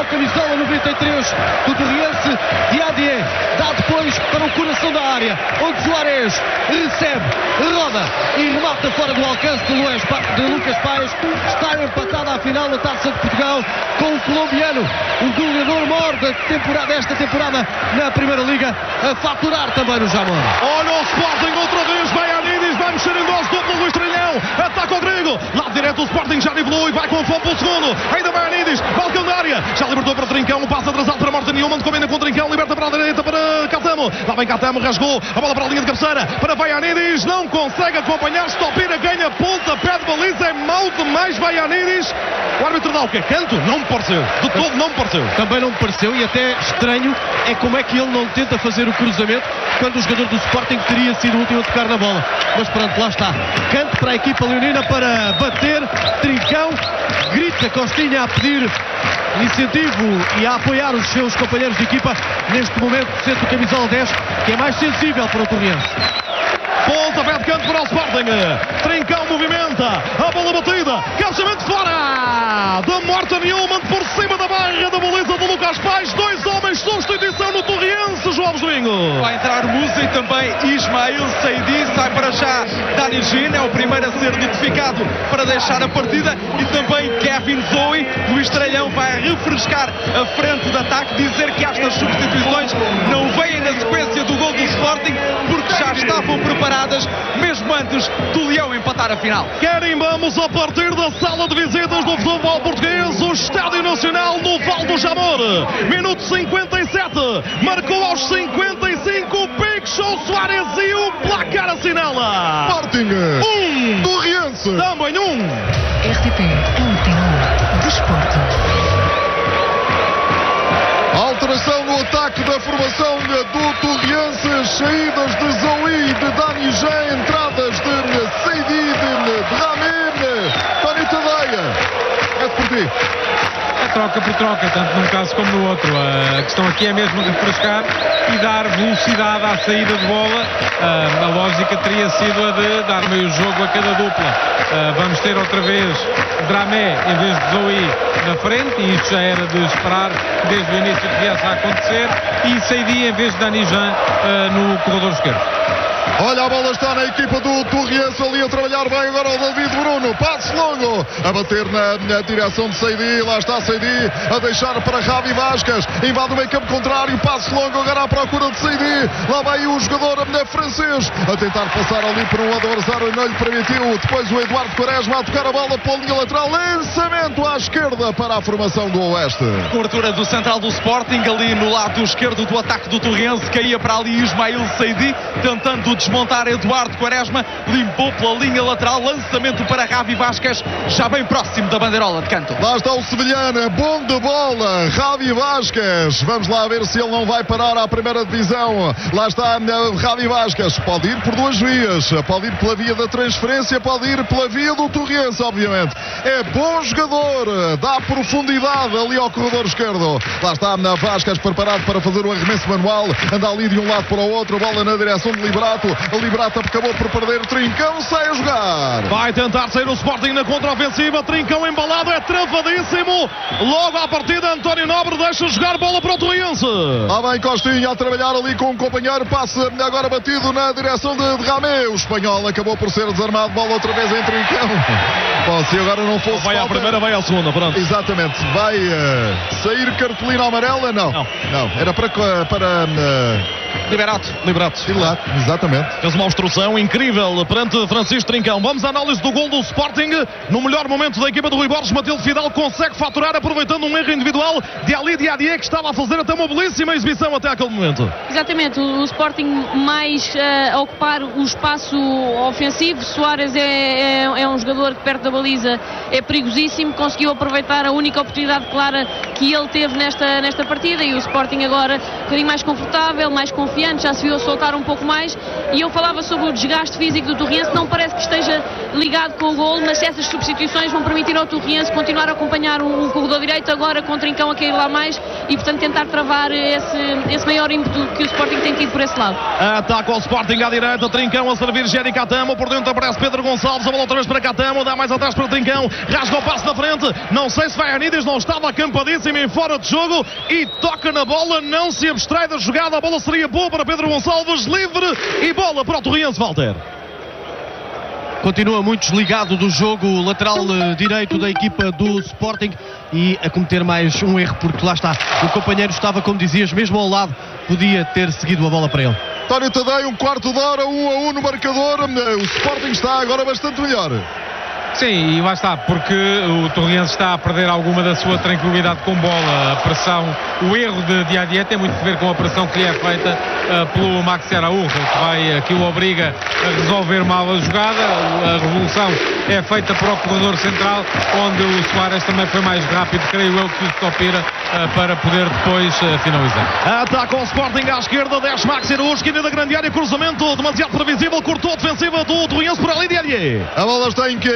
camisola 93 do Torriense. Diadier dá depois para o coração da área, onde Soares recebe, roda e remata fora do alcance de Lucas Paes. Está empatada a final da Taça de Portugal com o colombiano, o goleador maior desta temporada na Primeira Liga, a faturar também no Jamor. Olha o Sporting outra vez, Baianidis vai mexer em dose, dupla Luís Trilhão, ataca o grego, lado direto o Sporting já nivelou e vai com fome pelo segundo, ainda Baianidis, balcão da área, já libertou para Trincão, um passo atrasado para Morten Newman, combina com Trincão, liberta para a direita para Catamo, lá vem Catamo, rasgou a bola para a linha de cabeceira, para Baianidis, não consegue acompanhar, Stopira ganha ponta, pé de baliza, é mau demais Baianidis. O árbitro dá o quê? Canto? Não me pareceu, de todo não me pareceu. Também não me pareceu, e até estranho é como é que ele não tenta fazer o cruzamento quando o jogador do Sporting teria sido o último a tocar na bola. Mas pronto, lá está. Canto para a equipa leonina para bater. Trincão grita Costinha a pedir incentivo e a apoiar os seus companheiros de equipa. Neste momento sente o camisola 10, que é mais sensível para o Torriense. Pontapé de canto para o Sporting. Trincão movimenta. A bola batida. Cabeceamento fora. Da Morten Newman por cima da barra da baliza do Lucas Paes. Dois homens. Substituição no Torriense, João Domingo. Vai entrar Musa e também Ismail Saidi. Sai para já Dani Gin. É o primeiro a ser notificado para deixar a partida. E também Kevin Zoe. O Estrelhão vai refrescar a frente de ataque. Dizer que estas substituições não vêm na sequência do gol do Sporting, porque já estavam preparadas mesmo antes do Leão empatar a final. Carimbamos a partir da sala de visitas do futebol português o Estádio Nacional no Val do Jamor. Minuto 57, marcou aos 55 Big Show Soares e o placar assinala. Sporting, Torriense também RTP, último Desporto. Alteração no ataque da formação do Torriense, saídas de Zoui, de Dani Gé, entradas de Saidi, de Ramin, Tony Tadeia. É por ti. É troca por troca, tanto num caso como no outro. A questão aqui é mesmo refrescar e dar velocidade à saída de bola. A lógica teria sido a de dar meio jogo a cada dupla. Vamos ter outra vez Dramé em vez de Zoui na frente, e isto já era de esperar desde o início que viesse a acontecer, e Saidi em vez de Dani Jean no corredor esquerdo. Olha, a bola está na equipa do Torriense ali a trabalhar bem agora o David Bruno, passe longo, a bater na direção de Saidi, lá está Saidi a deixar para Javi Vasquez, invade o meio campo contrário, passe longo agora à procura de Saidi, lá vai o jogador francês a tentar passar ali por um adversário, não lhe permitiu, depois o Eduardo Quaresma a tocar a bola para a linha lateral, lançamento à esquerda para a formação do Oeste. Cobertura do central do Sporting, ali no lado esquerdo do ataque do Torriense, caía para ali Ismail Saidi, tentando desmontar Eduardo Quaresma, limpou pela linha lateral, lançamento para Javi Vasquez, já bem próximo da bandeirola de canto. Lá está o sevilhano, bom de bola, Javi Vasquez, vamos lá ver se ele não vai parar à primeira divisão. Lá está Javi Vasquez, pode ir por duas vias, pode ir pela via da transferência, pode ir pela via do Torriense, obviamente. É bom jogador, dá profundidade ali ao corredor esquerdo. Lá está Vasquez preparado para fazer o arremesso manual, anda ali de um lado para o outro, bola na direção de Liberato. A Liberato acabou por perder, Trincão sai a jogar. Vai tentar sair o Sporting na contraofensiva, Trincão embalado, é travadíssimo. Logo à partida, António Nobre deixa jogar bola para o Torriense. Lá vem Costinha a trabalhar ali com o companheiro, passe agora batido na direção de Ramé. O espanhol acabou por ser desarmado, bola outra vez em Trincão. Bom, se agora não fosse vai falta... à primeira, vai à segunda, pronto. Exatamente, vai sair cartolina amarela? Não, era para Liberato. Exatamente. Fez uma obstrução incrível perante Francisco Trincão. Vamos à análise do gol do Sporting. No melhor momento da equipa do Rui Borges, Matilde Fidal consegue faturar aproveitando um erro individual de Ali Diadier, que estava a fazer até uma belíssima exibição até aquele momento. Exatamente, o Sporting mais a ocupar o espaço ofensivo. Soares é um jogador que perto da baliza é perigosíssimo, conseguiu aproveitar a única oportunidade clara que ele teve nesta partida, e o Sporting agora um bocadinho mais confortável, mais confiante, confiante, já se viu a soltar um pouco mais, e eu falava sobre o desgaste físico do Torriense. Não parece que esteja ligado com o gol, mas essas substituições vão permitir ao Torriense continuar a acompanhar o corredor direito, agora com o Trincão a cair lá mais, e portanto tentar travar esse maior ímpeto que o Sporting tem tido por esse lado. Ataca o Sporting à direita, Trincão a servir Géry Catamo, por dentro aparece Pedro Gonçalves, a bola outra vez para Catamo, dá mais atrás para Trincão, rasga o passo na frente, não sei se vai a Nides, não estava acampadíssimo em fora de jogo, e toca na bola, não se abstrai da jogada, a bola seria boa para Pedro Gonçalves, livre, e bola para o Torriense, Walter. Continua muito desligado do jogo, o lateral direito da equipa do Sporting, e a cometer mais um erro, porque lá está, o companheiro estava, como dizias, mesmo ao lado, podia ter seguido a bola para ele. António Tadei, um quarto de hora, 1-1 no marcador. O Sporting está agora bastante melhor. Sim, e lá está, porque o Torriense está a perder alguma da sua tranquilidade com bola. A pressão, o erro de Diadié tem muito a ver com a pressão que lhe é feita pelo Max Araújo, que o obriga a resolver mal a jogada. A revolução é feita para o corredor central, onde o Soares também foi mais rápido, creio eu, que o Stopira, para poder depois finalizar. Ataca o Sporting à esquerda, desce Max Araújo, esquina da grande área, cruzamento demasiado previsível, cortou a defensiva do Torriense por ali, Diadié. A bola está em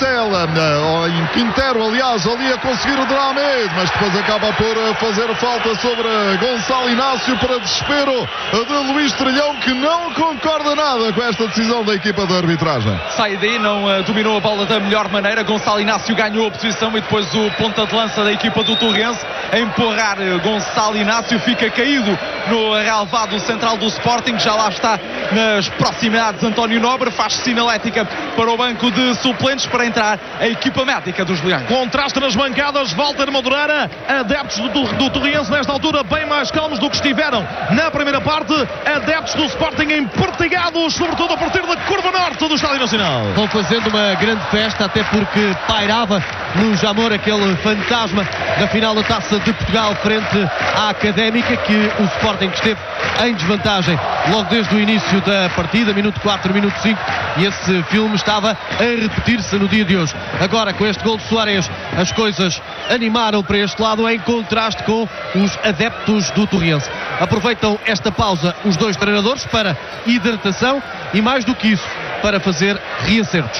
Quintero, aliás, ali a conseguir o Dramed, mas depois acaba por fazer falta sobre Gonçalo Inácio, para desespero de Luís Trilhão, que não concorda nada com esta decisão da equipa de arbitragem. Sai daí, não dominou a bola da melhor maneira. Gonçalo Inácio ganhou a posição e depois o ponta de lança da equipa do Torrense a empurrar Gonçalo Inácio, fica caído no relvado central do Sporting. Já lá está nas proximidades António Nobre, faz sinalética para o banco de suplentes para entrar a equipa médica dos Leões. Contraste nas bancadas, Walter Madureira, adeptos do Torriense nesta altura bem mais calmos do que estiveram na primeira parte, adeptos do Sporting empertigados, sobretudo a partir da curva norte do Estádio Nacional. Vão fazendo uma grande festa, até porque pairava no Jamor aquele fantasma da final da Taça de Portugal frente à Académica, que o Sporting esteve em desvantagem logo desde o início da partida, minuto 4, minuto 5, e esse filme estava a repetir-se no dia de hoje. Agora, com este gol de Soares, as coisas animaram para este lado, em contraste com os adeptos do Torriense. Aproveitam esta pausa os dois treinadores para hidratação e, mais do que isso, para fazer reacertos.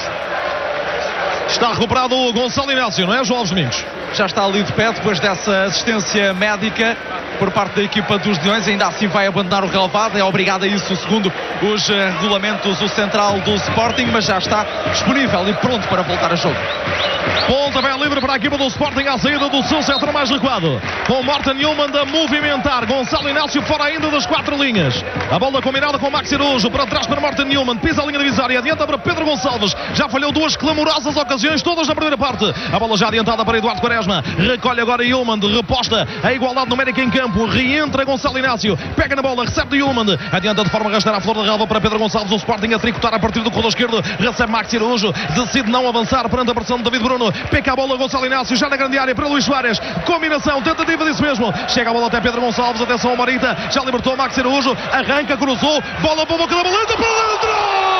Está recuperado o Gonçalo Inácio, não é, João Alves Domingos? Já está ali de pé depois dessa assistência médica por parte da equipa dos Leões. Ainda assim vai abandonar o relevado, é obrigado a isso segundo os regulamentos o central do Sporting, mas já está disponível e pronto para voltar a jogo. Pontapé livre para a equipa do Sporting à saída do seu setor mais recuado, com Morten Newman a movimentar, Gonçalo Inácio fora ainda das 4 linhas, a bola combinada com Max Araújo, para trás para Morten Newman, pisa a linha divisória, adianta para Pedro Gonçalves, já falhou duas clamorosas ocasiões, todas na primeira parte, a bola já adiantada para Eduardo Quaresma, recolhe agora Newman, reposta a igualdade numérica em campo, reentra Gonçalo Inácio, pega na bola, recebe de Newman, adianta de forma rasteira a flor da relva para Pedro Gonçalves, o Sporting a tricotar a partir do corredor esquerdo, recebe Max Araújo, decide não avançar perante a pressão de David Bruno, pica a bola Gonçalo Inácio, já na grande área para Luís Soares, combinação, tentativa disso mesmo, chega a bola até Pedro Gonçalves, atenção ao Marita, já libertou Max Araújo, arranca, cruzou, bola para a boca da baleta, para dentro!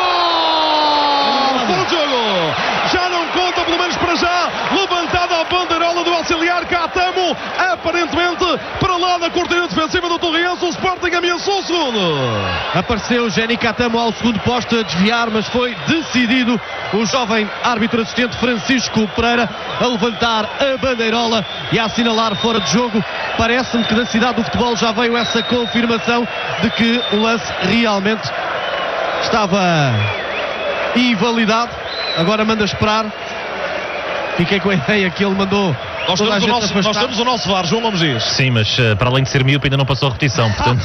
Fora de jogo! Já não conta, pelo menos para já, levantada a bandeirola do auxiliar Catamo, aparentemente para lá da cortina defensiva do Torriense, o Sporting ameaçou o segundo. Apareceu Géry Catamo ao segundo posto a desviar, mas foi decidido o jovem árbitro assistente Francisco Pereira a levantar a bandeirola e a assinalar fora de jogo. Parece-me que da cidade do futebol já veio essa confirmação de que o lance realmente estava invalidado. Agora manda esperar. Fiquei com a ideia que ele mandou. Nós temos o nosso VAR, João Gomes diz. Sim, mas para além de ser míope ainda não passou a repetição, portanto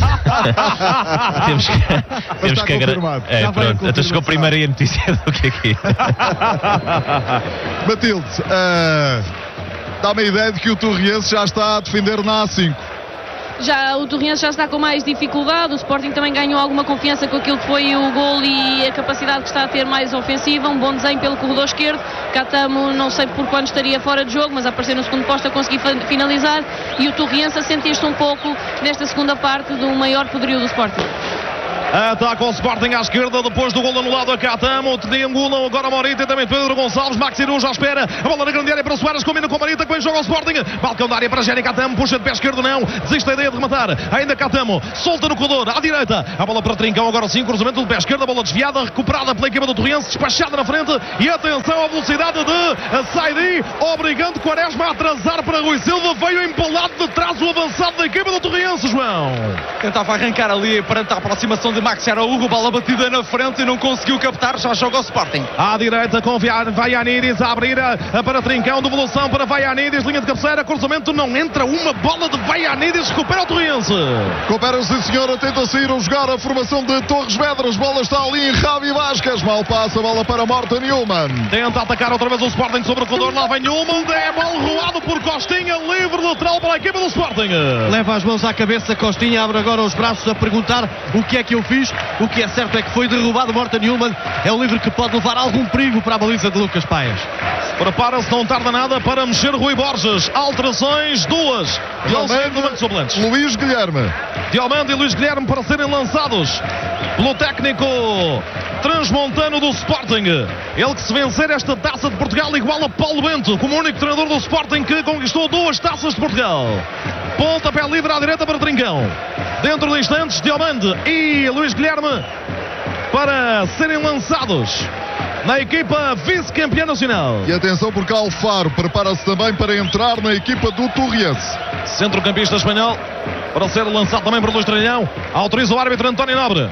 temos que agradecer. Pronto, até chegou primeiro aí a notícia do que aqui. Matilde, dá-me a ideia de que o Torriense já está a defender na A5. Já o Torriense já está com mais dificuldade, o Sporting também ganhou alguma confiança com aquilo que foi o gol e a capacidade que está a ter mais ofensiva, um bom desenho pelo corredor esquerdo. Catamo não sei por quando estaria fora de jogo, mas a aparecer no segundo posto a conseguir finalizar, e o Torriense a sentir-se um pouco nesta segunda parte do maior poderio do Sporting. Ataca o Sporting à esquerda depois do gol anulado a Catamo. Triangulam agora Morita e também Pedro Gonçalves. Maxi Arujo à espera. A bola na grande área para Soares. Combina com Morita que vem joga o Sporting. Balcão da área para Jenny Catamo. Puxa de pé esquerdo não. Desiste a ideia de rematar. Ainda Catamo. Solta no corredor. À direita. A bola para Trincão. Agora sim. Cruzamento do pé esquerdo. A bola desviada. Recuperada pela equipa do Torriense. Despachada na frente. E atenção à velocidade de Saidi. Obrigando Quaresma a atrasar para Rui Silva. Veio empalado de trás o avançado da equipa do Torriense, João. Tentava arrancar ali perante a aproximação de Maxi Araújo. Bola batida na frente e não conseguiu captar. Já joga o Sporting. À direita com Vaianidis a abrir para Trincão. Devolução para Vaianidis. Linha de cabeceira. Cruzamento não entra. Uma bola de Vaianidis. Recupera o Torriense. Recupera, sim senhora. Tenta sair a jogar a formação de Torres Vedras. Bola está ali em Javi Vasquez. Mal passa a bola para Morten Newman. Tenta atacar outra vez o Sporting sobre o corredor. Lá vem Newman. É bola roado por Costinha. Livre lateral para a equipa do Sporting. Leva as mãos à cabeça. Costinha abre agora os braços a perguntar o que é que eu fiz. O que é certo é que foi derrubado Morten Newman. É um livre que pode levar algum perigo para a baliza de Lucas Paes. Prepara-se, não tarda nada para mexer Rui Borges. Alterações, duas. Luís Guilherme. Diomande e Luís Guilherme para serem lançados pelo técnico transmontano do Sporting. Ele que, se vencer esta Taça de Portugal, iguala Paulo Bento como único treinador do Sporting que conquistou 2 Taças de Portugal. Pontapé livre à direita para Trincão. Dentro de instantes, Diomande e Luís Guilherme para serem lançados na equipa vice-campeã nacional. E atenção porque Alfaro prepara-se também para entrar na equipa do Torriense. Centrocampista espanhol para ser lançado também por Luís Tralhão. Autoriza o árbitro António Nobre.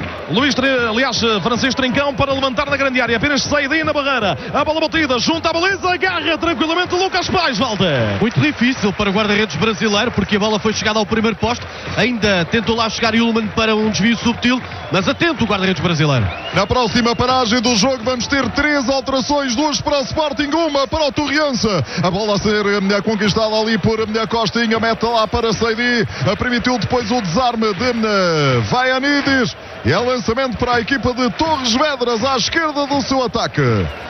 Francisco Trincão para levantar na grande área. Apenas Saidi na barreira. A bola batida junto à baliza. Agarra tranquilamente Lucas Paes, Walter. Muito difícil para o guarda-redes brasileiro, porque a bola foi chegada ao primeiro poste. Ainda tentou lá chegar Ullmann para um desvio subtil, mas atento o guarda-redes brasileiro. Na próxima paragem do jogo vamos ter 3 alterações, 2 para o Sporting, 1 para o Torriense. A bola a ser conquistada ali por Costinha, mete lá para Saidi, permitiu depois o desarme de Vaianidis e é lançamento para a equipa de Torres Vedras à esquerda do seu ataque.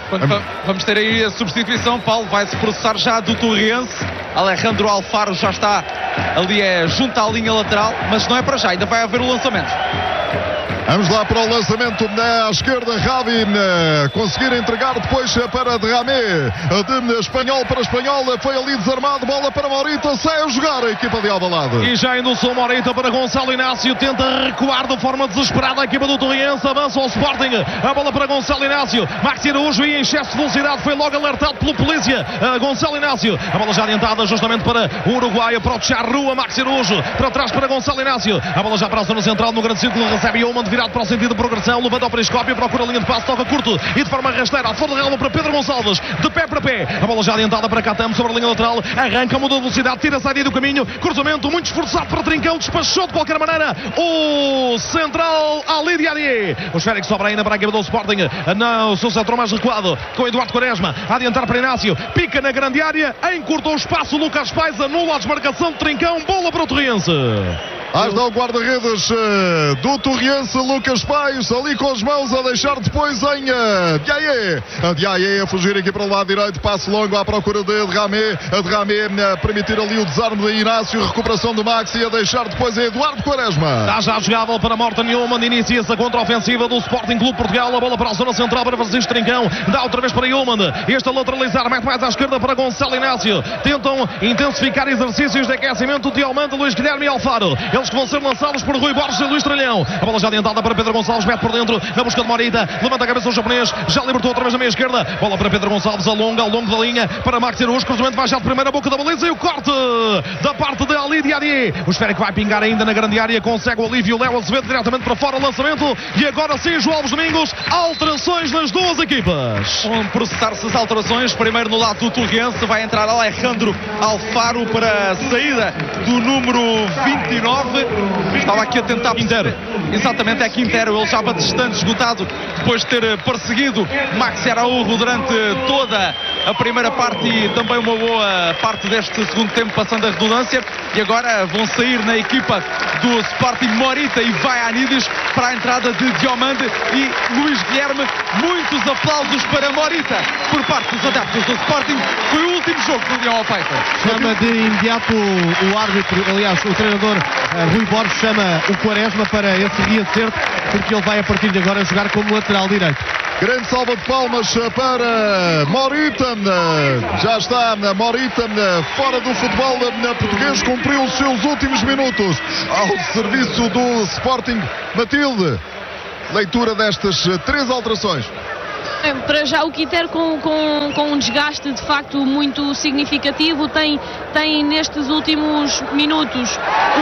Vamos ter aí a substituição. Paulo vai-se processar já do Torriense. Alejandro Alfaro já está ali junto à linha lateral, mas não é para já, ainda vai haver o lançamento. Vamos lá para o lançamento à esquerda. Javi conseguir entregar depois para Derramé. De espanhol para espanhol. Foi ali desarmado. Bola para Morita. Sai a jogar a equipa de Alvalade. E já endossou Morita para Gonçalo Inácio. Tenta recuar de forma desesperada a equipa do Torriense. Avança ao Sporting. A bola para Gonçalo Inácio. Maxi Araújo e em excesso de velocidade. Foi logo alertado pelo polícia. Gonçalo Inácio. A bola já adiantada justamente para o Uruguai. Para o Charrua. Maxi Araújo. Para trás para Gonçalo Inácio. A bola já para a zona central no grande círculo. Recebe Ullmann virado para o sentido de progressão, levanta ao periscópio, procura a linha de passe, toca curto e de forma rasteira, à fora da relva para Pedro Gonçalves, de pé para pé, a bola já adiantada para Catamo sobre a linha lateral, arranca, muda de velocidade, tira a saída do caminho, cruzamento muito esforçado para Trincão, despachou de qualquer maneira o central Ali Diadier. O esférico sobra ainda para a equipa do Sporting, não, o seu setor mais recuado, com Eduardo Quaresma, a adiantar para Inácio, pica na grande área, encurtou o espaço, Lucas Paes anula a desmarcação de Trincão, bola para o Torriense. Aí está o guarda-redes do Torriense, Lucas Paes, ali com as mãos a deixar depois em Diaye. A Diaye a fugir aqui para o lado direito, passe longo à procura de Derramé. A Derramé a permitir ali o desarme de Inácio, recuperação do Maxi, a deixar depois a Eduardo Quaresma. Está já jogável para Morten Newman, inicia-se a contra-ofensiva do Sporting Clube Portugal. A bola para a zona central para Francisco Trincão, dá outra vez para Ullmann. Este a lateralizar, mete mais à esquerda para Gonçalo Inácio. Tentam intensificar exercícios de aquecimento de Diomande, Luís Guilherme e Alfaro. Eles que vão ser lançados por Rui Borges e Luís Tralhão. A bola já adiantada para Pedro Gonçalves, mete por dentro na busca de Morita, levanta a cabeça o japonês, já libertou outra vez na meia esquerda. Bola para Pedro Gonçalves, alonga ao longo da linha para Maxi Araújo, cruzamento vai já de primeira boca da baliza e o corte da parte de Ali Diadier. O esférico vai pingar ainda na grande área, consegue o alívio, Léo Azevedo diretamente para fora, lançamento e agora sim, João Alves Domingos, alterações nas duas equipas. Vão processar-se as alterações, primeiro no lado do Torriense, vai entrar Alejandro Alfaro para a saída do número 29. Estava aqui a tentar Quintero. Exatamente, é Quintero. Ele já bastante esgotado depois de ter perseguido Maxi Araújo durante toda a primeira parte e também uma boa parte deste segundo tempo, passando a redundância. E agora vão sair na equipa do Sporting Morita e Vaianidis para a entrada de Diomande e Luís Guilherme. Muitos aplausos para Morita por parte dos adeptos do Sporting. Foi o último jogo do Leão ao Peito. Chama de imediato o árbitro, aliás, o treinador Rui Borges chama o Quaresma para esse reacerto, porque ele vai a partir de agora jogar como lateral direito. Grande salva de palmas para Morita. Já está Morita fora do futebol português, cumpriu os seus últimos minutos ao serviço do Sporting. Matilde, leitura destas 3 alterações. Para já o Quintero com um desgaste de facto muito significativo, tem nestes últimos minutos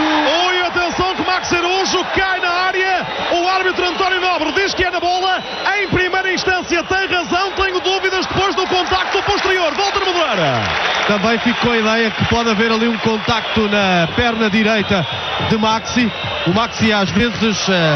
Oi, atenção que Max Araújo cai na área, o árbitro António Nobre diz que é na bola, em primeira instância tem razão, tenho dúvidas depois do contacto posterior, volta a moderar. Também ficou a ideia que pode haver ali um contacto na perna direita de Maxi. O Maxi às vezes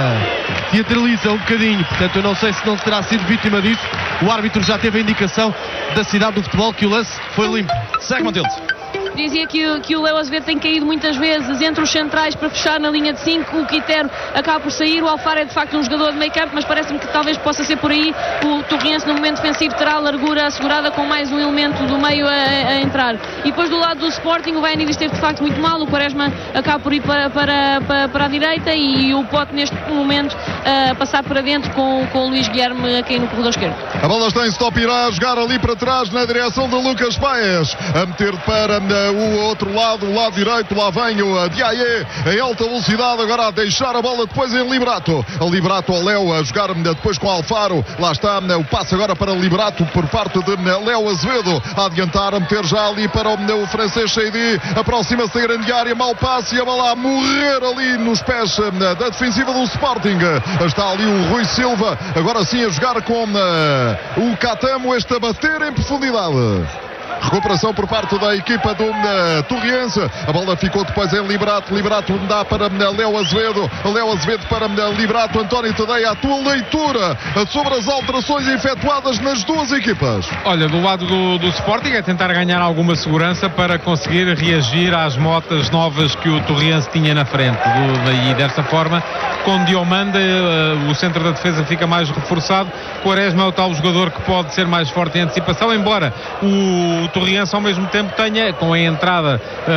teatraliza um bocadinho, portanto eu não sei se não terá sido vítima disso. O árbitro já teve a indicação da cidade do futebol que o lance foi limpo. Segue, Matilde. Dizia que o Léo Azevedo tem caído muitas vezes entre os centrais para fechar na linha de 5. O Quintero acaba por sair. O Alfaro é de facto um jogador de meio campo, mas parece-me que talvez possa ser por aí. O Torriense no momento defensivo terá a largura assegurada com mais um elemento do meio a entrar. E depois do lado do Sporting o Vaianidis esteve de facto muito mal. O Quaresma acaba por ir para a direita e o Pote neste momento a passar para dentro com o Luís Guilherme a cair no corredor esquerdo. A bola está em stop, irá jogar ali para trás na direção de Lucas Paes, a meter para o outro lado, o lado direito. Lá vem o Diaye em alta velocidade, agora a deixar a bola depois em Liberato. A Liberato ao Léo, a jogar depois com Alfaro. Lá está o passe agora para Liberato por parte de Léo Azevedo, a adiantar, a meter já ali para o francês Sheidi. Aproxima-se da grande área, mau passe e a bola a morrer ali nos pés da defensiva do Sporting. Está ali o Rui Silva, agora sim a jogar com o Catamo, este a bater em profundidade. Recuperação por parte da equipa do Torriense. A bola ficou depois em Liberato. Liberato dá para Léo Azevedo. Léo Azevedo para Liberato. António Tadeia, a tua leitura sobre as alterações efetuadas nas duas equipas. Olha, do lado do Sporting é tentar ganhar alguma segurança para conseguir reagir às motas novas que o Torriense tinha na frente. E dessa forma, com Diomande, o centro da defesa fica mais reforçado. Quaresma é o tal jogador que pode ser mais forte em antecipação, embora o Torriense ao mesmo tempo tenha, com a entrada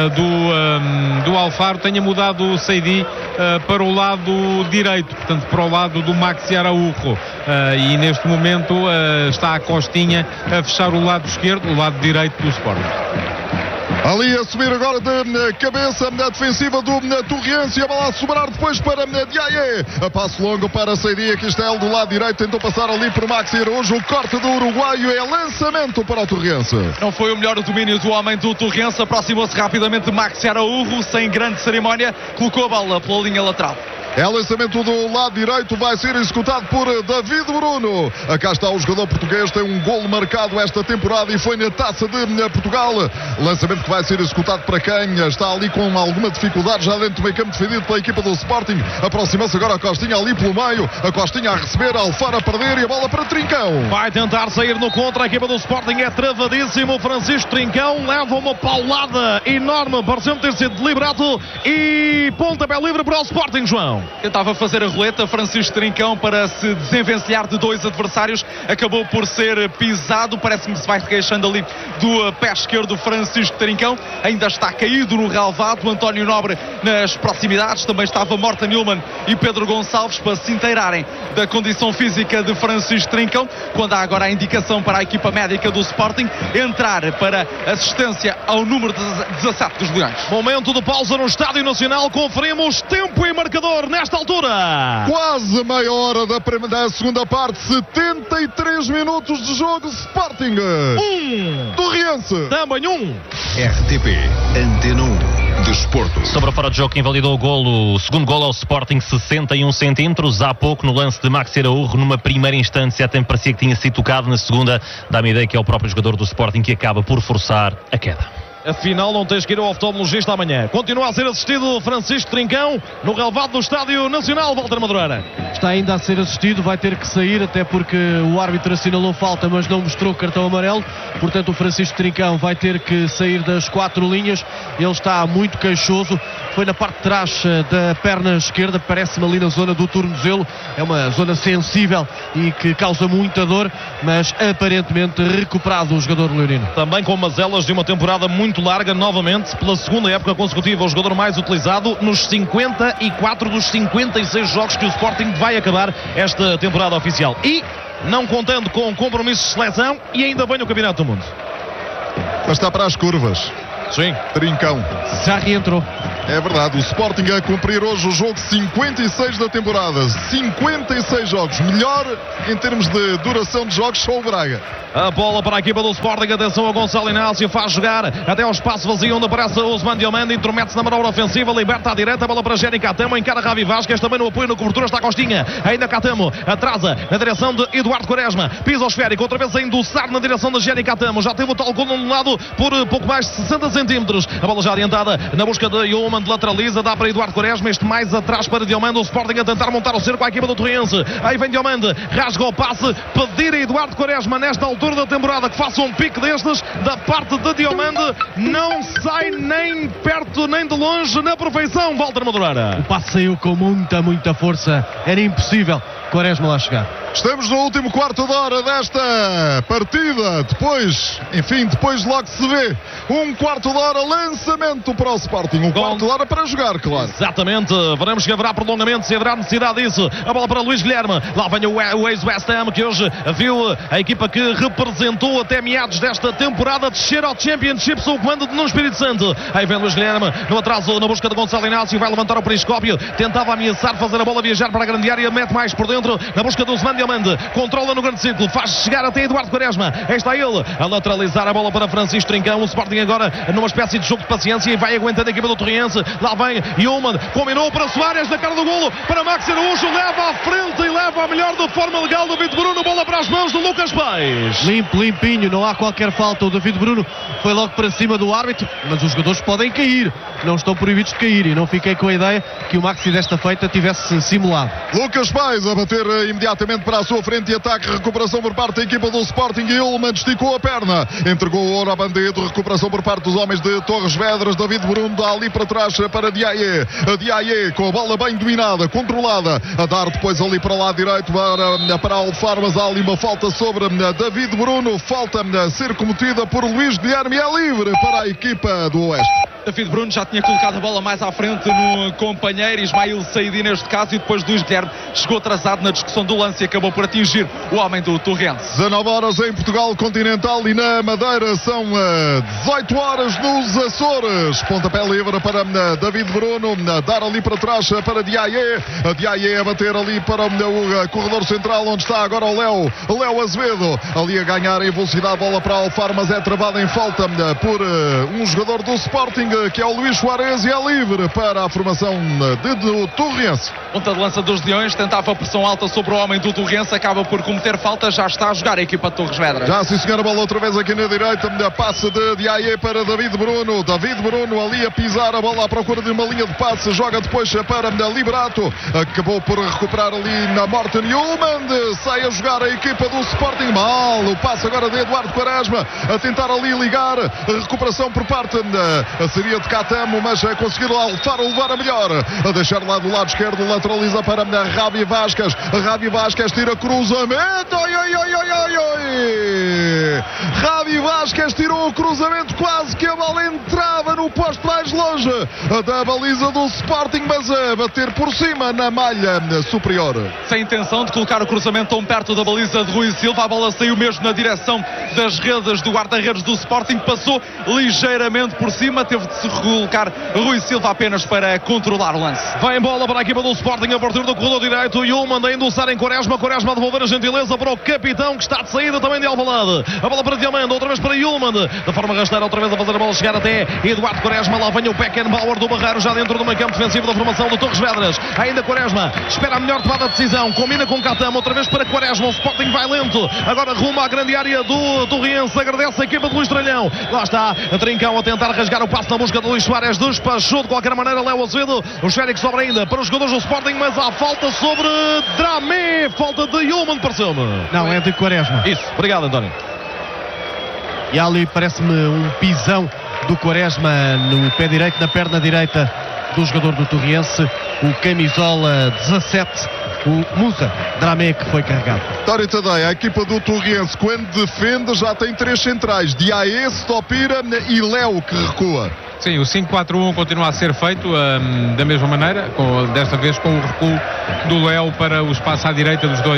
do Alfaro, tenha mudado o Seidi para o lado direito, portanto para o lado do Maxi Araújo, e neste momento está a Costinha a fechar o lado esquerdo, o lado direito do Sporting. Ali a subir agora de cabeça na defensiva do Torriense, e a bola a sobrar depois para Diaye. A passo longo para Seidi, aqui está ele do lado direito, tentou passar ali por Maxi Araújo. O corte do uruguaio é lançamento para o Torriense. Não foi o melhor domínio do homem do Torriense, aproximou-se rapidamente Maxi Araújo, sem grande cerimónia, colocou a bola pela linha lateral. É lançamento do lado direito, vai ser executado por David Bruno. Acá está o jogador português, tem um golo marcado esta temporada e foi na Taça de Portugal. Lançamento que vai ser executado para quem está ali com alguma dificuldade, já dentro do meio campo defendido pela equipa do Sporting. Aproxima-se agora a Costinha ali pelo meio, a Costinha a receber, a Alfaro a perder e a bola para Trincão. Vai tentar sair no contra, a equipa do Sporting é travadíssimo. Francisco Trincão leva uma paulada enorme, pareceu ter sido deliberado, e pontapé livre para o Sporting, João. Tentava fazer a roleta Francisco Trincão para se desenvencilhar de 2 adversários, acabou por ser pisado, parece-me que se vai queixando ali do pé esquerdo. Francisco Trincão ainda está caído no relvado. António Nobre nas proximidades, também estava Morta Newman e Pedro Gonçalves para se inteirarem da condição física de Francisco Trincão, quando há agora a indicação para a equipa médica do Sporting entrar para assistência ao número 17 dos Leões. Momento de pausa no Estádio Nacional, conferimos tempo e marcador nesta altura. Quase meia hora da segunda parte, 73 minutos de jogo. Sporting 1, Torriense também 1. RTP Antena 1 Desporto. Sobre a fora de jogo que invalidou o golo, o segundo golo ao Sporting, 61 centímetros. Há pouco no lance de Maxi Araújo, numa primeira instância até me parecia que tinha sido tocado, na segunda dá-me a ideia que é o próprio jogador do Sporting que acaba por forçar a queda. Afinal, não tens que ir ao oftalmologista amanhã. Continua a ser assistido Francisco Trincão no relvado do Estádio Nacional, Walter Madureira. Está ainda a ser assistido, vai ter que sair, até porque o árbitro assinalou falta, mas não mostrou cartão amarelo. Portanto, o Francisco Trincão vai ter que sair das 4 linhas. Ele está muito queixoso. Foi na parte de trás da perna esquerda, parece-me ali na zona do tornozelo. É uma zona sensível e que causa muita dor, mas aparentemente recuperado o jogador leonino. Também com mazelas de uma temporada muito larga, novamente, pela segunda época consecutiva, o jogador mais utilizado nos 54 dos 56 jogos que o Sporting vai acabar esta temporada oficial. E não contando com compromissos de seleção, e ainda vem no Campeonato do Mundo. Mas está para as curvas. Sim. Trincão. Já reentrou. É verdade, o Sporting a cumprir hoje o jogo 56 da temporada. 56 jogos. Melhor em termos de duração de jogos, só o Braga. A bola para a equipa do Sporting. Atenção a Gonçalo Inácio. Faz jogar até ao espaço vazio onde aparece o Ousmane Diomande. Intromete-se na manobra ofensiva. Liberta à direita. A bola para Jenny Catamo. Encara Ravi Vasquez. Também no apoio na cobertura está Costinha. Ainda Catamo. Atrasa na direção de Eduardo Quaresma. Pisa o esférico. Outra vez a endossar na direção de Jenny Catamo. Já teve o tal gol no lado por pouco mais de 60 centímetros. A bola já adiantada na busca de Yeoman. Lateraliza. Dá para Eduardo Quaresma. Este mais atrás para Diomande. O Sporting a tentar montar o cerco à equipa do Torrense. Aí vem Diomande. Rasga o passe. Pedir a Eduardo Quaresma nesta altura da temporada que faça um pique destes da parte de Diomande. Não sai nem perto nem de longe na perfeição, Walter Madureira. O passe saiu com muita força. Era impossível Quaresma lá chegar. Estamos no último quarto de hora desta partida. Depois de logo se vê. Um quarto de hora, lançamento para o Sporting. Um quarto de hora para jogar, claro. Exatamente. Veremos que haverá prolongamento, se haverá necessidade disso. A bola para Luís Guilherme. Lá vem o ex-West Ham, que hoje viu a equipa que representou até meados desta temporada descer ao Championship sob o comando de Nuno Espírito Santo. Aí vem Luís Guilherme no atraso, na busca de Gonçalo Inácio. Vai levantar o periscópio. Tentava ameaçar fazer a bola viajar para a grande área. Mete mais por dentro na busca do Ousmane Diomande. Controla no grande círculo. Faz chegar até Eduardo Quaresma. Aí está ele a lateralizar a bola para Francisco Trincão. O Sporting agora numa espécie de jogo de paciência e vai aguentando a equipa do Torrense. Lá vem Yeoman. Combinou para Soares na cara do golo. Para Max Araújo. Leva à frente e leva a melhor de forma legal. David Bruno. Bola para as mãos do Lucas Pais. Limpinho. Não há qualquer falta. O David Bruno foi logo para cima do árbitro. Mas os jogadores podem cair. Não estão proibidos de cair. E não fiquei com a ideia que o Maxi desta feita tivesse simulado. Lucas Pais a bater imediatamente para a sua frente e ataque. Recuperação por parte da equipa do Sporting. Yeoman esticou a perna. Entregou o ouro a Bandedo. Recuperação por parte dos homens de Torres Vedras. David Bruno dá ali para trás para Diaye. Diaye com a bola bem dominada, controlada. A dar depois ali para o lado direito para Alfaro. Mas há ali uma falta sobre David Bruno. Falta a ser cometida por Luís Guilherme. É livre para a equipa do Oeste. David Bruno já tinha colocado a bola mais à frente no companheiro Ismail Saidi neste caso, e depois Luís Guilherme chegou atrasado na discussão do lance e acabou por atingir o homem do Torrense. 19 horas em Portugal Continental e na Madeira são 18 horas nos Açores. Pontapé livre para David Bruno, dar ali para trás para Diaye. A Diaye a bater ali para o corredor central onde está agora o Léo Azevedo. Ali a ganhar em velocidade, bola para Alfaro, mas é travada em falta por um jogador do Sporting, que é o Luís Soares, e é livre para a formação do Torrense. Ponta de lança dos Leões, tentava pressão alta sobre o homem do Torrense, acaba por cometer falta, já está a jogar a equipa de Torres Vedras. Já sim senhora, bola outra vez aqui na direita, passe de Diaye para David Bruno. David Bruno ali a pisar a bola à procura de uma linha de passe, joga depois para Liberato, acabou por recuperar ali na Morten Yeoman, sai a jogar a equipa do Sporting. Mal o passe agora de Eduardo Quaresma a tentar ali ligar, recuperação por parte seria de Catamo, mas conseguiu Alfaro levar a melhor, a deixar lá do lado esquerdo, lateraliza para Ravi Vasquez. Ravi Vasquez tira cruzamento. Ravi Vasquez tirou o cruzamento, quase que a bola entrava no posto mais longe da baliza do Sporting, mas a bater por cima na malha superior. Sem intenção de colocar o cruzamento tão perto da baliza de Rui Silva, a bola saiu mesmo na direção das redes do guarda-redes do Sporting, passou ligeiramente por cima, teve de se recolocar Rui Silva apenas para controlar o lance. Vai em bola para a equipa do Sporting. Sporting a partir do corredor direito. Yulman a endossar em Quaresma. Quaresma a devolver a gentileza para o capitão, que está de saída também de Alvalade. A bola para Diamanda, outra vez para Yulman. Da forma rasteira, outra vez a fazer a bola chegar até Eduardo Quaresma. Lá vem o Beckenbauer do Barreiro, já dentro do meio campo defensivo da formação do Torres Vedras. Ainda Quaresma espera a melhor tomada de decisão. Combina com Catama, outra vez para Quaresma. O Sporting vai lento. Agora rumo à grande área do Torriense. Agradece a equipa de Luís Tralhão. Lá está a Trincão a tentar rasgar o passo na busca de Luís Soares. Despachou de qualquer maneira Léo Azevedo. O esférico sobra ainda para os jogadores do Sporting, mas há falta sobre Dramé. Falta de Yulman, pareceu-me. Não, é de Quaresma. Isso, obrigado, António. E ali parece-me um pisão do Quaresma no pé direito, na perna direita do jogador do Torriense, o camisola 17, o Musa Dramé, que foi carregado. António Tadeia, a equipa do Torriense, quando defende, já tem 3 centrais: Diaé, Stopira e Léo, que recua. Sim, o 5-4-1 continua a ser feito da mesma maneira, desta vez com o recuo do Léo para o espaço à direita dos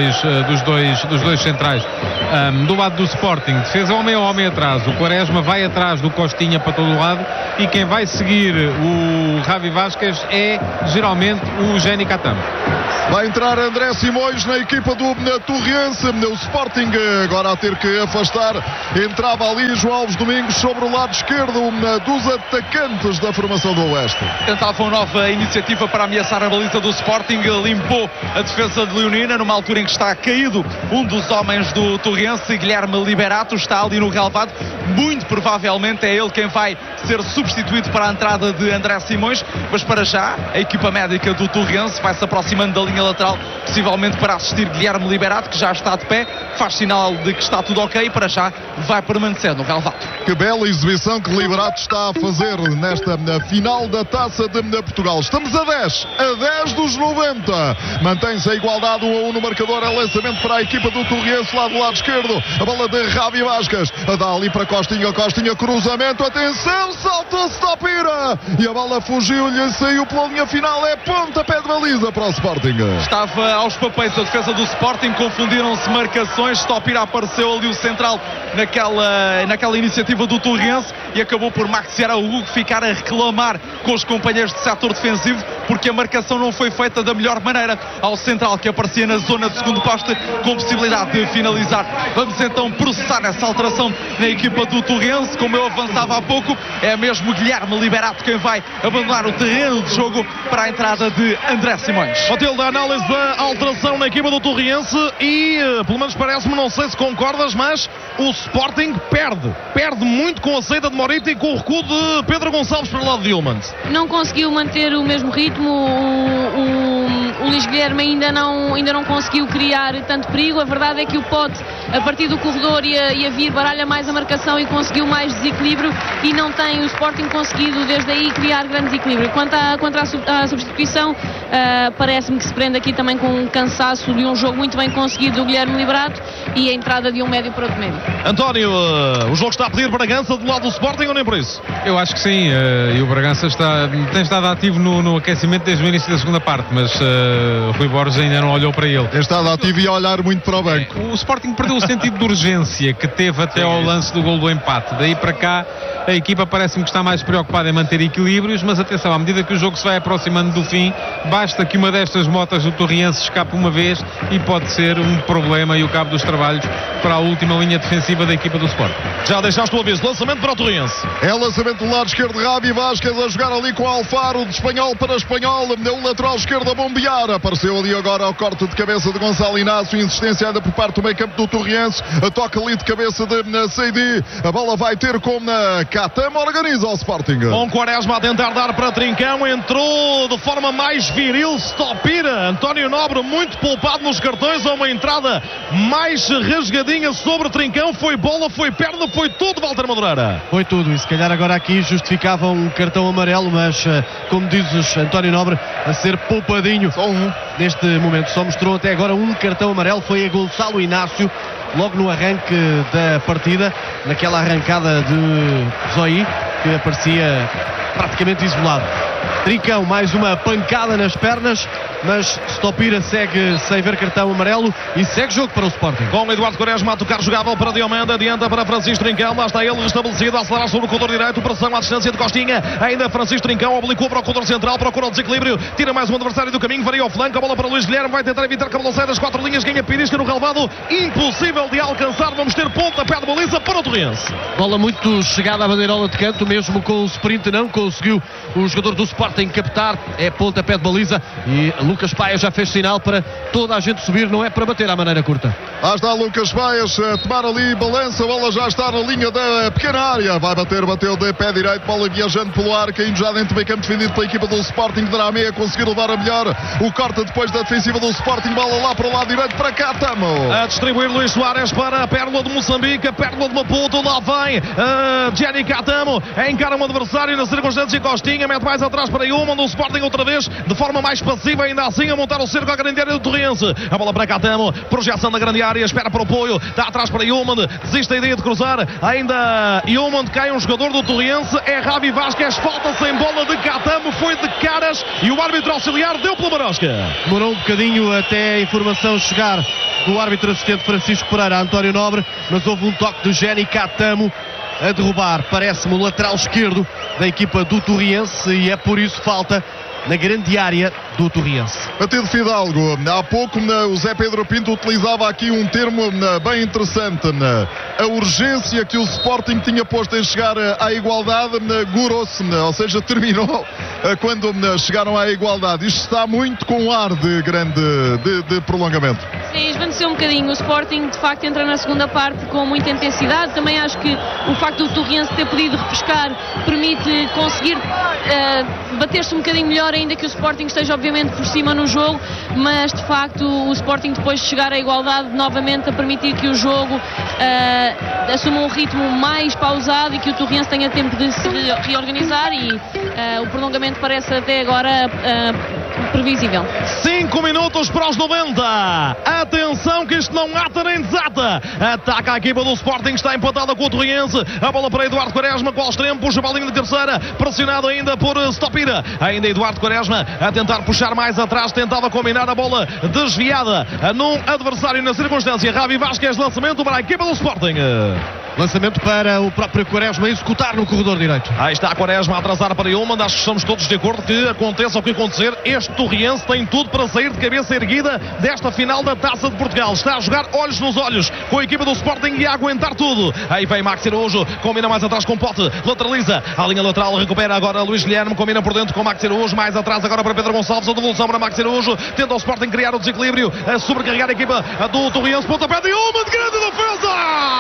dois centrais. Do lado do Sporting, defesa homem a homem atrás. O Quaresma vai atrás do Costinha para todo o lado, e quem vai seguir o Javi Vázquez é geralmente o Jenny Catama. Vai entrar André Simões na equipa do Torriense. O Sporting agora a ter que afastar. Entrava ali João Alves Domingos sobre o lado esquerdo dos atacantes da formação do Oeste. Tentava uma nova iniciativa para ameaçar a baliza do Sporting. Limpou a defesa de Leonina numa altura em que está caído um dos homens do Torriense. Guilherme Liberato está ali no relvado. Muito provavelmente é ele quem vai ser substituído para a entrada de André Simões, mas para já a equipa médica do Torriense vai se aproximando da linha lateral, possivelmente para assistir Guilherme Liberato, que já está de pé, faz sinal de que está tudo ok, e para já vai permanecer no relvado. Que bela exibição que Liberato está a fazer nesta final da Taça de Portugal. Estamos a 10 dos 90. Mantém-se a igualdade 1-1 no marcador. É lançamento para a equipa do Torriense lá do lado esquerdo. A bola de Javi Vázquez. Dá ali para Costinha. Costinha, cruzamento. Atenção, saltou Stopira. E a bola fugiu-lhe, saiu pela linha final. É pontapé de baliza para o Sporting. Estava aos papéis a defesa do Sporting. Confundiram-se marcações. Stopira apareceu ali o central naquela iniciativa do Torriense, e acabou por Maxi Araújo ficar a reclamar com os companheiros de setor defensivo, porque a marcação não foi feita da melhor maneira ao central, que aparecia na zona de segundo poste com possibilidade de finalizar. Vamos então processar essa alteração na equipa do Torriense. Como eu avançava há pouco, é mesmo Guilherme Liberato quem vai abandonar o terreno de jogo para a entrada de André Simões. Matilde, a análise da alteração na equipa do Torriense e, pelo menos parece-me, não sei se concordas, mas o Sporting perde muito com a saída de Morita e com o recuo de Pedro Gonçalves para o lado de Yulman. Não conseguiu manter o mesmo ritmo. O Luís Guilherme ainda não conseguiu criar tanto perigo. A verdade é que o Pote, a partir do corredor, ia vir, baralha mais a marcação e conseguiu mais desequilíbrio, e não tem o Sporting conseguido desde aí criar grande desequilíbrio. Quanto à substituição, parece-me que se prende aqui também com um cansaço de um jogo muito bem conseguido do Guilherme Liberato e a entrada de um médio para outro médio. António, o jogo está a pedir Bragança do lado do Sporting ou nem por isso? Eu acho que sim, e o Bragança tem estado ativo no aquecimento desde o início da segunda parte, mas Rui Borges ainda não olhou para ele. Tem estado ativo e a olhar muito para o banco. O Sporting perdeu o sentido de urgência que teve até ao lance do gol do empate. Daí para cá a equipa parece-me que está mais preocupada em manter equilíbrios, mas atenção, à medida que o jogo se vai aproximando do fim, basta que uma destas motas do Torriense escape uma vez e pode ser um problema e o cabo dos trabalhos para a última linha defensiva da equipa do Sporting. Já deixaste o aviso, lançamento para o Torriense. É lançamento do lado esquerdo de Javi Vázquez a jogar ali com Alfaro, de espanhol para espanhol, o lateral esquerdo a bombear. Apareceu ali agora o corte de cabeça de Gonçalo Inácio, insistência ainda por parte do meio campo do Torriense, a toca ali de cabeça de Seidi, a bola vai ter com Catama, organiza o Sporting. Com Quaresma a tentar dar para Trincão, entrou de forma mais viril Stopira. António Nobre muito poupado nos cartões, a uma entrada mais rasgadinha sobre Trincão. Foi bola, foi perna, foi tudo, Walter Madureira. Foi tudo, e se calhar agora aqui justificava um cartão amarelo, mas como dizes, António Nobre a ser poupadinho. Só um. Neste momento só mostrou até agora um cartão amarelo, foi a Gonçalo Inácio, logo no arranque da partida, naquela arrancada de Zoí, que aparecia praticamente isolado. Trincão, mais uma pancada nas pernas, mas Stopira segue sem ver cartão amarelo e segue jogo para o Sporting. Com Eduardo Quaresma a tocar jogável para Diomanda, adianta para Francisco Trincão, lá está ele restabelecido, a acelerar sobre o corredor direito, pressão à distância de Costinha, ainda Francisco Trincão, oblicou para o corredor central, procura o desequilíbrio, tira mais um adversário do caminho, varia o flanco, a bola para Luís Guilherme, vai tentar evitar que a bola saia das 4 linhas, ganha Pirisca no relevado, impossível de alcançar, vamos ter pontapé de baliza para o Torrense. Bola muito chegada à bandeirola de canto, mesmo com o sprint não conseguiu o jogador do Sporting captar, é pontapé de baliza e Lucas Paia já fez sinal para toda a gente subir, não é para bater à maneira curta. Lá está Lucas Paias a tomar ali balança, a bola já está na linha da pequena área, vai bater, bateu de pé direito, bola viajando pelo ar, caindo já dentro do meio campo defendido pela equipa do Sporting, de Dramé a conseguir levar a melhor, o corte depois da defensiva do Sporting, bola lá para o lado direito, para Catamo. A distribuir Luís Soares para a Pérola de Moçambique, a Pérola de Maputo, lá vem Gianni Catamo, encara um adversário na circunstância Costinha, mete mais atrás para Yuma, do Sporting outra vez, de forma mais passiva, ainda assim a montar o cerco à grande área do Torrense, a bola para Catamo, projeção da grande área, espera para o apoio, dá atrás para Yumand, desiste a ideia de cruzar, ainda Yumand, cai um jogador do Torrense, é Javi Vasquez, falta sem bola de Catamo, foi de caras e o árbitro auxiliar deu pela Marosca. Demorou um bocadinho até a informação chegar do árbitro assistente Francisco Pereira, António Nobre, mas houve um toque de Gianni Catamo a derrubar, parece-me, o lateral esquerdo da equipa do Torrense e é por isso falta na grande área do Torrense. Batido Fidalgo, há pouco o Zé Pedro Pinto utilizava aqui um termo bem interessante, a urgência que o Sporting tinha posto em chegar à igualdade, gurou-se, ou seja, terminou quando chegaram à igualdade. Isto está muito com ar de grande de prolongamento. Sim, esvaneceu um bocadinho. O Sporting de facto entra na segunda parte com muita intensidade. Também acho que o facto do Torrense ter podido refrescar permite conseguir bater-se um bocadinho melhor, ainda que o Sporting esteja obviamente por cima no jogo, mas de facto o Sporting depois de chegar à igualdade novamente a permitir que o jogo assuma um ritmo mais pausado e que o Torrense tenha tempo de se reorganizar e o prolongamento parece até agora previsível. 5 minutos para os 90. Atenção que isto não ata nem desata. Ataca a equipa do Sporting, está empatada com o Torrense. A bola para Eduardo Quaresma, qual extremo, puxa a bolinha de terceira, pressionado ainda por Stopira. Ainda Eduardo Quaresma a tentar puxar mais atrás, tentava combinar a bola desviada num adversário na circunstância. Javi Vasquez, lançamento para a equipa do Sporting. Lançamento para o próprio Quaresma executar no corredor direito. Aí está Quaresma a atrasar para Yumand. Acho que estamos todos de acordo que aconteça o que acontecer, este Torrense tem tudo para sair de cabeça erguida desta final da Taça de Portugal. Está a jogar olhos nos olhos com a equipa do Sporting e a aguentar tudo. Aí vem Maxi Araújo, combina mais atrás com Pote, lateraliza a linha lateral, recupera agora Luís Guilherme, combina por dentro com Maxi Araújo, mais atrás agora para Pedro Gonçalves, a devolução para Maxi Araújo, tenta o Sporting criar o desequilíbrio, a sobrecarregar a equipa do Torrense, pontapé de Yumand, grande defesa!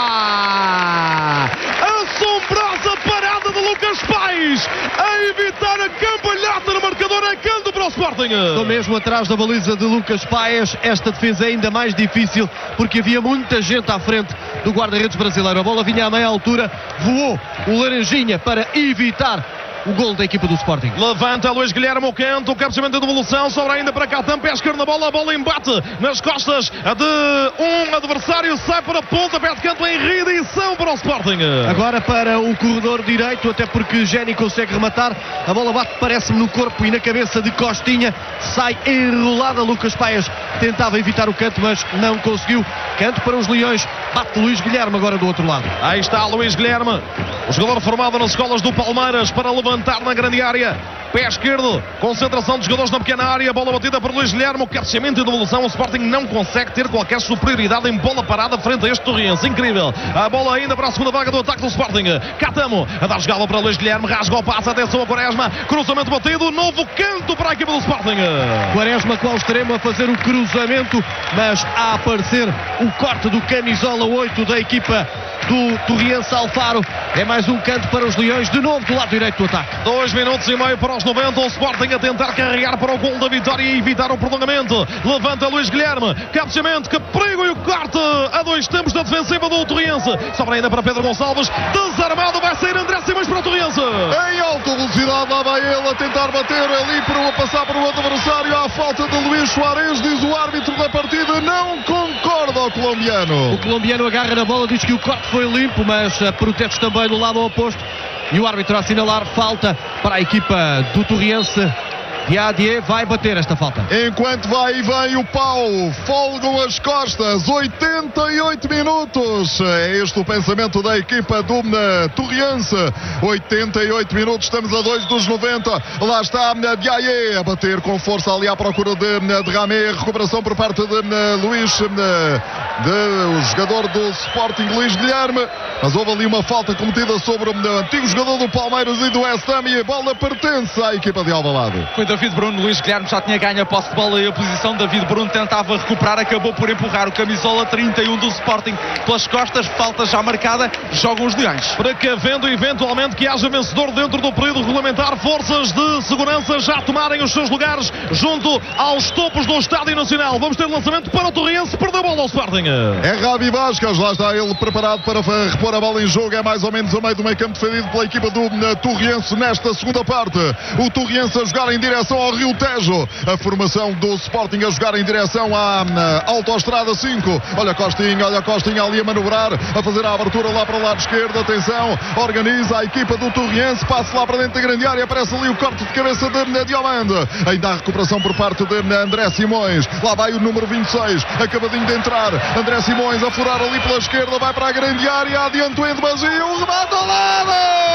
Assombrosa parada de Lucas Paes a evitar a cambalhota no marcador, a canto para o Sporting. Estou mesmo atrás da baliza de Lucas Paes. Esta defesa é ainda mais difícil porque havia muita gente à frente do guarda-redes brasileiro. A bola vinha à meia altura, voou o Laranjinha para evitar o gol da equipa do Sporting. Levanta Luís Guilherme o canto, o cabeceamento de devolução, sobra ainda para Catamo, pé esquerdo na bola, a bola embate nas costas de um adversário, sai para a ponta, pé de canto em reedição para o Sporting. Agora para o corredor direito, até porque Geni consegue rematar, a bola bate, parece-me, no corpo e na cabeça de Costinha, sai enrolada. Lucas Paes tentava evitar o canto, mas não conseguiu. Canto para os Leões, bate Luís Guilherme agora do outro lado. Aí está Luís Guilherme, o jogador formado nas escolas do Palmeiras, para levantar na grande área, pé esquerdo, concentração dos jogadores na pequena área, bola batida por Luís Guilherme, o cabeceamento e devolução. O Sporting não consegue ter qualquer superioridade em bola parada frente a este Torrense, incrível. A bola ainda para a segunda vaga do ataque do Sporting. Catamo a dar jogada para Luís Guilherme, rasga o passe, atenção a Quaresma, cruzamento batido, novo canto para a equipa do Sporting. Quaresma com o extremo a fazer o cruzamento, mas a aparecer o corte do camisola 8 da equipa do Torrense. Alfaro, é mais um canto para os Leões, de novo do lado direito do ataque. 2 minutos e meio para os 90, o Sporting a tentar carregar para o gol da vitória e evitar o prolongamento. Levanta Luís Guilherme, cabeceamento, que perigo, e o corte a 2 tempos da defensiva do Torrense. Sobra ainda para Pedro Gonçalves, desarmado, vai sair André Simões para o Torrense. Em alta velocidade, lá vai ele a tentar bater ali para passar para o adversário, à falta de Luís Soares, diz o árbitro da partida, não concorda o colombiano. O colombiano agarra na bola, diz que o corte foi limpo, mas protege também no lado oposto. E o árbitro a assinalar falta para a equipa do Torrense. Diadier vai bater esta falta. Enquanto vai e vem o pau, folgam as costas, 88 minutos. É este o pensamento da equipa do Torriense. 88 minutos, estamos a 2 dos 90. Lá está Diaye a bater com força ali à procura de Ramé. Recuperação por parte de Luís, o jogador do Sporting, Luís Guilherme. Mas houve ali uma falta cometida sobre o antigo jogador do Palmeiras e do West Ham, e a bola pertence à equipa de Alvalade. Foi David Bruno. Luís Guilherme já tinha ganho a posse de bola e a posição. David Bruno tentava recuperar, acabou por empurrar o camisola 31 do Sporting pelas costas. Falta já marcada, jogam os Leões. Precavendo eventualmente que haja vencedor dentro do período regulamentar, forças de segurança já tomarem os seus lugares junto aos topos do Estádio Nacional. Vamos ter lançamento para o Torriense, perdeu a bola ao Sporting. É Ravi Vasquez, lá está ele preparado para repor a bola em jogo. É mais ou menos a meio do meio campo, defendido pela equipa do Torriense nesta segunda parte. O Torriense a jogar em direção ao Rio Tejo. A formação do Sporting a jogar em direção à Autostrada 5. Olha Costinha ali a manobrar, a fazer a abertura lá para o lado esquerdo. Atenção, organiza a equipa do Torriense, passa lá para dentro da grande área, aparece ali o corte de cabeça de Diomande. Ainda a recuperação por parte de André Simões. Lá vai o número 26, acabadinho de entrar. André Simões a furar ali pela esquerda, vai para a grande área, adianto em demasia, o remate ao lado!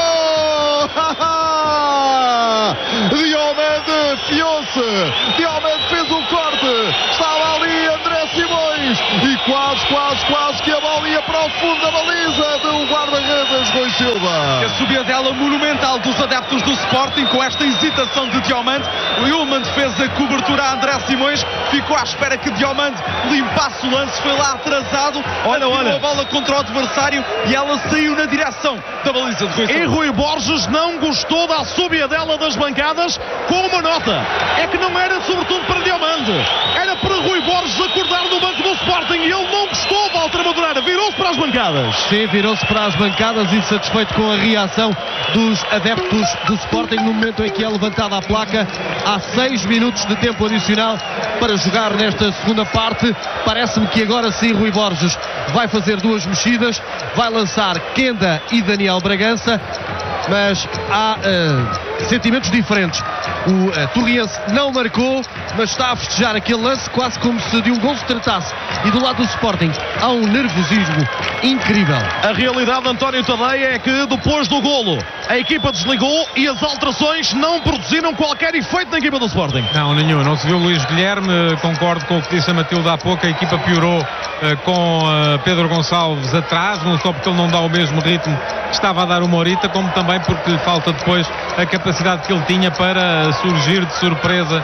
Diomande fiou-se, Diomande fez o corte, estava ali André Simões e quase que a bola ia para o fundo da baliza do guarda-redes Rui Silva. A subida monumental dos adeptos do Sporting com esta hesitação de Diomande. O Ilman fez a cobertura a André Simões, ficou à espera que Diomande limpasse o lance, foi lá atrasado, olha a bola contra o adversário e ela saiu na direção da baliza de Rui Silva. E Rui Borges não gostou da súbia dela das bancadas, com uma nota, é que não era sobretudo para Diomande, era para Rui Borges acordar no banco do Sporting e ele não gostou, Walter Madureira, virou-se para as bancadas. Sim, virou-se para as bancadas, insatisfeito com a reação dos adeptos do Sporting no momento em que é levantada a placa. Há 6 minutos de tempo adicional para jogar nesta segunda parte. Parece-me que agora sim Rui Borges vai fazer 2 mexidas, vai lançar Kenda e Daniel Bragança, mas há sentimentos diferentes. O Torriense não marcou, mas está a festejar aquele lance quase como se de um gol se tratasse. E do lado do Sporting há um nervosismo incrível. A realidade, António Tadeia, é que depois do golo a equipa desligou e as alterações não produziram qualquer efeito na equipa do Sporting. Não, nenhum. Não se viu Luís Guilherme. Concordo com o que disse a Matilde há pouco. A equipa piorou com Pedro Gonçalves atrás, não só porque ele não dá o mesmo ritmo que estava a dar o Morita, como também porque lhe falta depois a capacidade que ele tinha para surgir de surpresa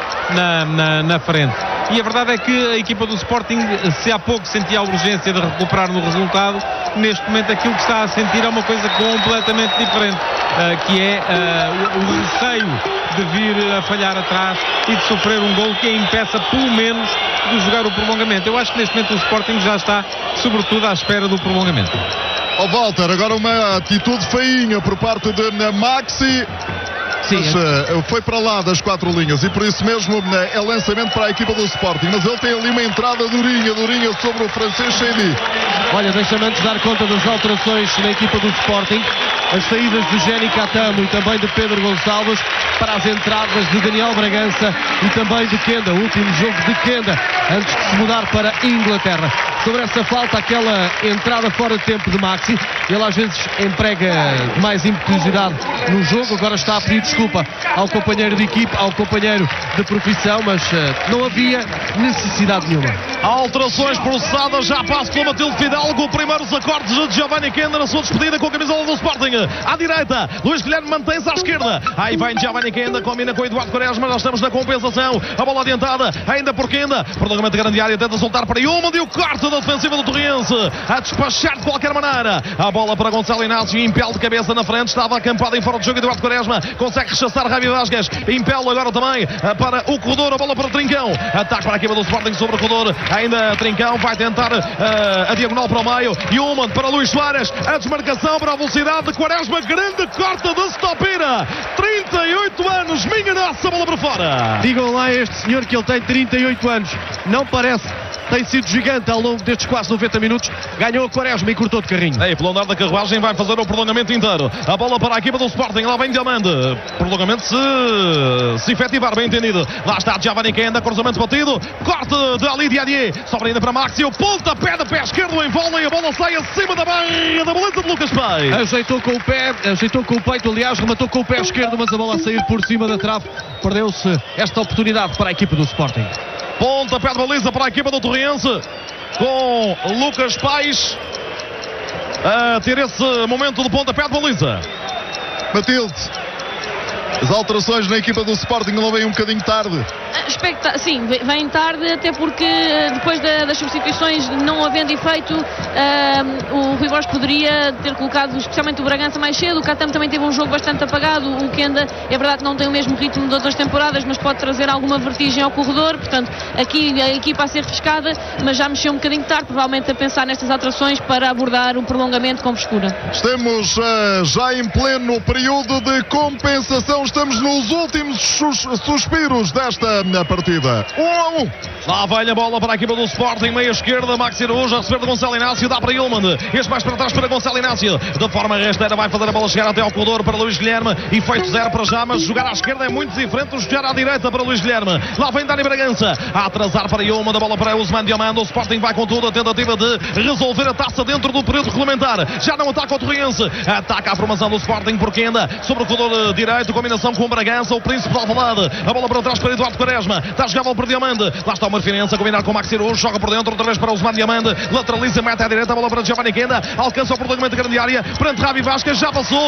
na frente. E a verdade é que a equipa do Sporting, se há pouco sentia a urgência de recuperar no resultado, neste momento aquilo que está a sentir é uma coisa completamente diferente, que é o receio de vir a falhar atrás e de sofrer um gol que a impeça pelo menos de jogar o prolongamento. Eu acho que neste momento o Sporting já está sobretudo à espera do prolongamento. Walter, agora uma atitude feinha por parte de Maxi. Sim, mas foi para lá das 4 linhas e por isso mesmo é lançamento para a equipa do Sporting, mas ele tem ali uma entrada durinha sobre o francês Shendi. Olha, deixa-me antes dar conta das alterações na equipa do Sporting. As saídas de Jenny Catamo e também de Pedro Gonçalves para as entradas de Daniel Bragança e também de Kenda, o último jogo de Kenda antes de se mudar para a Inglaterra. Sobre essa falta, aquela entrada fora de tempo de Maxi, ele às vezes emprega mais impetuosidade no jogo, agora está a pedir desculpa ao companheiro de equipe, ao companheiro de profissão, mas não havia necessidade nenhuma. Alterações processadas, já passo pelo Matilde Fidalgo, primeiros acordes de Giovanni Kenda na sua despedida com a camisola do Sporting. À direita, Luís Guilherme mantém-se à esquerda, aí vai Giovanni Kenda, combina com Eduardo Quaresma, nós estamos na compensação, a bola adiantada, ainda por Kenda, prolongamento de grande área, tenta soltar para Ilman e o corte da defensiva do Torriense, a despachar de qualquer maneira, a bola para Gonçalo Inácio, impele de cabeça na frente, estava acampado em fora de jogo, Eduardo Quaresma consegue rechaçar Ravi Vasquez, impele agora também para o corredor, a bola para o Trincão, ataque para a equipa do Sporting sobre o corredor, ainda Trincão vai tentar a diagonal para o meio, Ilman para Luís Soares, a desmarcação para a velocidade de Quaresma, grande corte de Stopira, 38 anos, minha nossa, bola para fora. Digam lá a este senhor que ele tem 38 anos, não parece tem sido gigante ao longo destes quase 90 minutos. Ganhou a Quaresma e cortou de carrinho. É, pelo andar da carruagem vai fazer o prolongamento inteiro. A bola para a equipa do Sporting. Lá vem Diamante. Prolongamento se efetivar, bem entendido. Lá está Giovanni Quenda, cruzamento batido. Corte de Ali Diadier. Sobra ainda para Maxi. O pontapé de pé esquerdo em vôlei. A bola sai acima da barra da baliza de Lucas Paes. Ajeitou com o pé, ajeitou com o peito, aliás, rematou com o pé esquerdo, mas a bola a sair por cima da trave. Perdeu-se esta oportunidade para a equipa do Sporting. Pontapé de baliza para a equipa do Torriense. Com Lucas Paes a ter esse momento de pontapé de baliza. Matilde, as alterações na equipa do Sporting não vêm um bocadinho tarde? Sim, vem tarde, até porque depois das substituições não havendo efeito, o Rui Borges poderia ter colocado especialmente o Bragança mais cedo. O Catam também teve um jogo bastante apagado. O Quenda, é verdade que não tem o mesmo ritmo de outras temporadas, mas pode trazer alguma vertigem ao corredor. Portanto, aqui a equipa a ser refrescada, mas já mexeu um bocadinho tarde, provavelmente a pensar nestas alterações para abordar um prolongamento com frescura. Estamos já em pleno período de compensação. Estamos nos últimos suspiros desta partida. 1-1. Lá vem a bola para a equipa do Sporting, meia esquerda, Maxi Araújo a receber de Gonçalo Inácio, dá para Ilman, este mais para trás para Gonçalo Inácio, de forma rasteira vai fazer a bola chegar até ao corredor para Luís Guilherme, e feito 0 para já, mas jogar à esquerda é muito diferente do jogar à direita para Luís Guilherme. Lá vem Dani Bragança, a atrasar para Ilman, da bola para Usman Diamando. O Sporting vai com tudo, a tentativa de resolver a taça dentro do período regulamentar, já não ataca o Torriense, ataca a formação do Sporting porque anda sobre o corredor direito, combinação com o Bragança, o Príncipe de Alvalade, a bola para trás para Eduardo Quaresma, está a jogar a bola para Diamante, lá está o Marfinense a combinar com o Maxi Araújo, joga por dentro, outra vez para Usman Diamante, lateraliza, mete à direita, a bola para Giovanni Quenda, alcança o prolongamento da grande área, perante Ravi Vasquez, já passou,